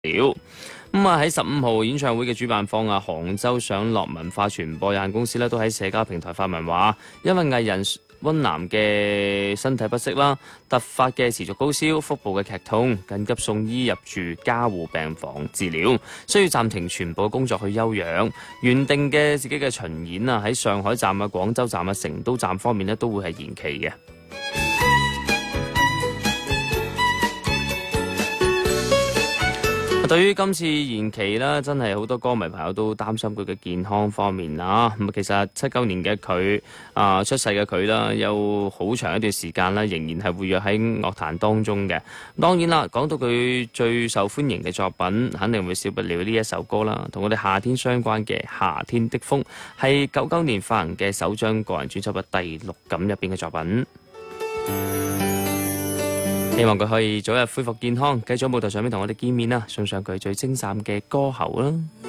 了。喺15號演唱會嘅主辦方杭州上樂文化傳播有限公司都喺社交平台發文話，因為藝人溫嵐嘅身體不適啦，突發嘅持續高燒、腹部嘅劇痛，緊急送醫入住加護病房治療，需要暫停全部工作去休養。原定嘅自己嘅巡演喺上海站、廣州站、成都站方面都會係延期嘅。對於今次延期啦，真係好多歌迷朋友都擔心佢嘅健康方面啦。其實79年嘅佢出世嘅佢啦，有好長一段時間啦，仍然係活躍喺樂壇當中嘅。當然啦，講到佢最受歡迎嘅作品，肯定會少不了呢一首歌啦，同我哋夏天相關嘅《夏天的風》，係99年發行嘅首張個人專輯嘅第6感入邊嘅作品。希望佢可以早日恢復健康，繼續喺舞台上面同我哋見面啦，送上佢最精湛嘅歌喉啦。